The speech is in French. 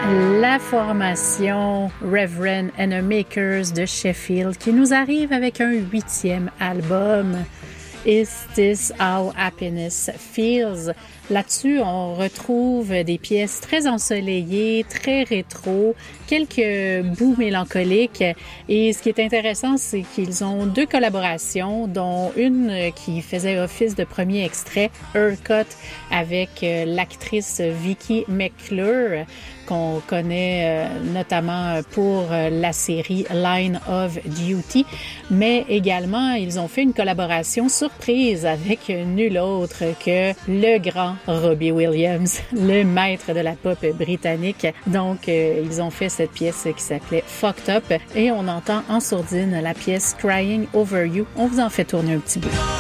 La formation Reverend and the Makers de Sheffield qui nous arrive avec un 8e album, Is This How Happiness Feels? Là-dessus, on retrouve des pièces très ensoleillées, très rétro, quelques bouts mélancoliques. Et ce qui est intéressant, c'est qu'ils ont 2 collaborations, dont une qui faisait office de premier extrait, Haircut, avec l'actrice Vicky McClure, qu'on connaît notamment pour la série Line of Duty, mais également ils ont fait une collaboration surprise avec nul autre que le grand Robbie Williams, le maître de la pop britannique. Donc ils ont fait cette pièce qui s'appelait Fucked Up et on entend en sourdine la pièce Crying Over You. On vous en fait tourner un petit bout.